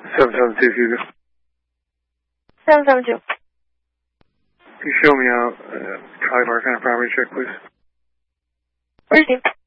772, Hugo. 772. Can you show me out Calibar kind of property check, please? Received.